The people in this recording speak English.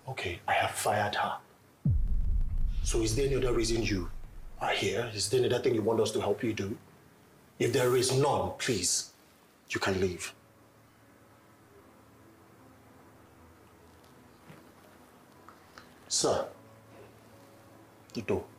Okay, I have fired her. So is there any other reason you are here? Is there any other thing you want us to help you do? If there is none, please, you can leave. Sir, the door.